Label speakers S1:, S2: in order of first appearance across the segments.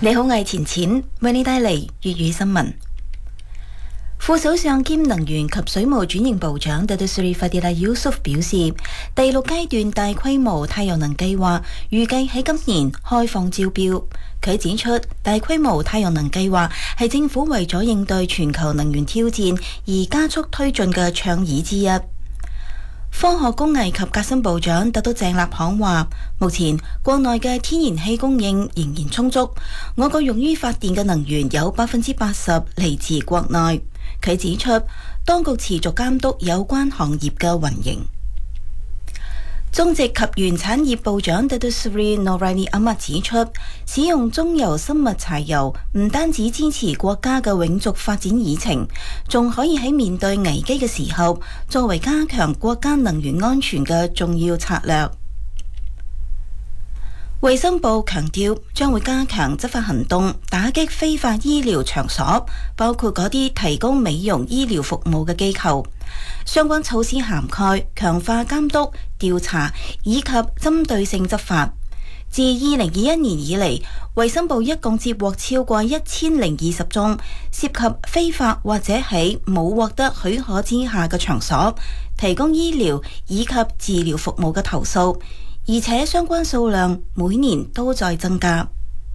S1: 你好，我係錢錢，為你帶嚟粵語新聞。副首相兼能源及水務轉型部長 Datuk Seri Fadilah Yusof 表示，第6階段大規模太陽能計劃預計喺今年開放招標。佢指出，大規模太陽能計劃係政府為咗應對全球能源挑戰而加速推進嘅倡議之一。科學工藝及革新部長拿督鄭立慷話，目前國內嘅天然氣供應仍然充足，我國用於發電嘅能源有80%嚟自國內。佢指出，當局持續監督有關行業嘅運營。種植及原產業部長 Datuk Seri Noraini Ahmad 指出，使用中油生物柴油唔單止支持國家嘅永續發展議程，仲可以喺面對危機嘅時候，作為加強國家能源安全嘅重要策略。衛生部強調將會加強執法行動，打擊非法醫療場所，包括嗰啲提供美容醫療服務嘅機構。相關措施涵蓋強化監督、調查以及針對性執法。自2021年以嚟，衛生部一共接獲超過1020宗涉及非法或者喺冇獲得許可之下嘅場所提供醫療以及治療服務嘅投訴。而且相關數量每年都在增加。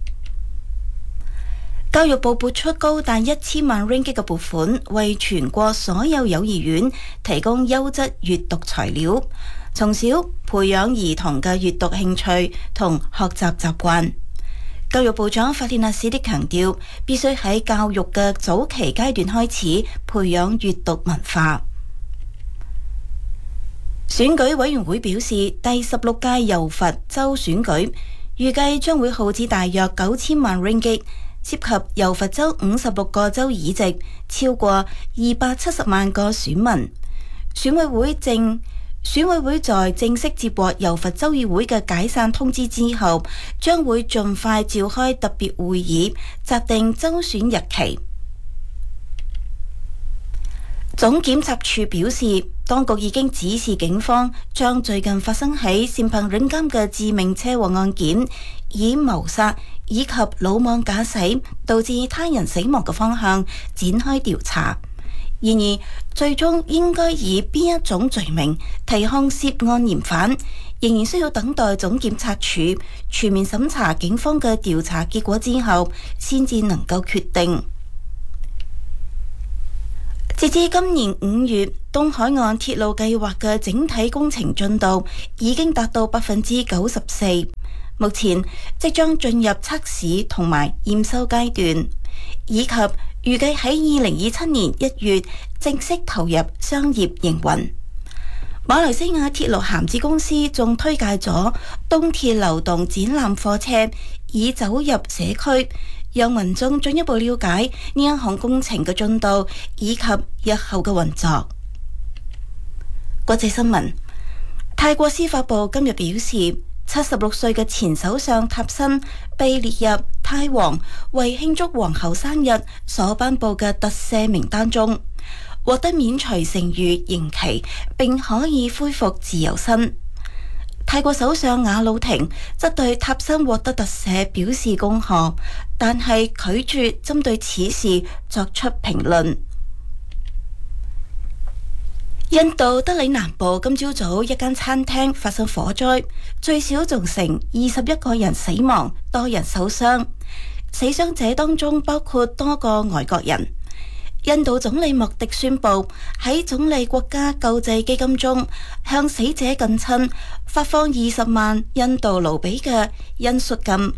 S1: 教育部撥出高達1000萬 ringgit 嘅撥款，為全國所有幼兒園提供優質閱讀材料，從小培養兒童嘅閱讀興趣同學習習慣。教育部長法蒂娜史迪強調，必須喺教育嘅早期階段開始培養閱讀文化。選舉委員會表示，第16屆柔佛州選舉預計將會耗資大約9000萬 ringgit， 涉及柔佛州56個州議席，超過270萬個選民。選委會在正式接獲柔佛州議會嘅解散通知之後，將會盡快召開特別會議，擇定州選日期。總檢察處表示，當局已經指示警方將最近發生喺善朋領監嘅致命車禍案件，以謀殺以及魯莽駕駛導致他人死亡嘅方向展開調查。然而，最終應該以邊一種罪名提控涉案嫌犯，仍然需要等待總檢察處全面審查警方嘅調查結果之後，先至能夠決定。截至今年5月，東海岸鐵路計劃嘅整體工程進度已經達到94%，目前即將進入測試同埋驗收階段，以及預計喺2027年1月正式投入商業營運。馬來西亞鐵路銜接公司仲推介咗東鐵流動展覽貨車，以走入社區，讓民眾進一步了解呢一項工程嘅進度以及日後嘅運作。國際新聞，泰國司法部今日表示，76歲嘅前首相塔辛被列入泰皇為慶祝皇后生日所頒布嘅特赦名單中，獲得免除剩餘刑期，並可以恢復自由身。泰國首相瓦魯廷則對塔辛獲得特赦表示恭賀，但係拒絕針對此事作出評論。印度德里南部今朝早一間餐廳發生火災，最少造成21個人死亡，多人受傷。死傷者當中包括多個外國人。印度總理莫迪宣布喺總理國家救濟基金中向死者近親發放20萬印度盧比嘅恩恤金。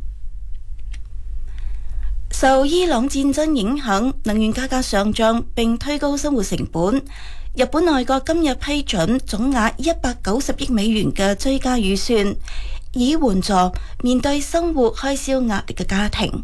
S1: 受伊朗戰爭影響，能源價格上漲並推高生活成本。日本內閣今日批准總額190億美元嘅追加預算，以援助面對生活開銷壓力嘅家庭。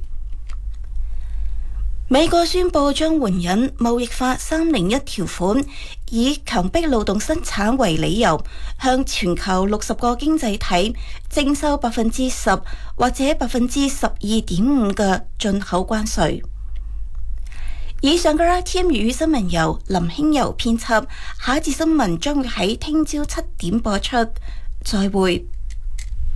S1: 美國宣布將援引貿易法301條款，以強迫勞動生產為理由，向全球60個經濟體徵收10%或者12.5%嘅進口關稅。以上嘅 RTM 粵語新聞由林興柔編輯，下一節新聞將會喺聽朝7點播出。再會。